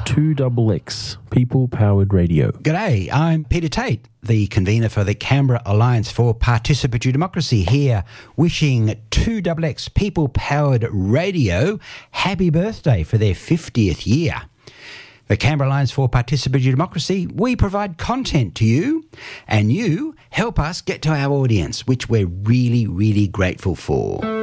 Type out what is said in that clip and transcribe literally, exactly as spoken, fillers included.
two X X, People Powered Radio. G'day, I'm Peter Tate, the convener for the Canberra Alliance for Participatory Democracy, here wishing two X X, People Powered Radio happy birthday for their fiftieth year. The Canberra Alliance for Participatory Democracy, we provide content to you, and you help us get to our audience, which we're really, really grateful for.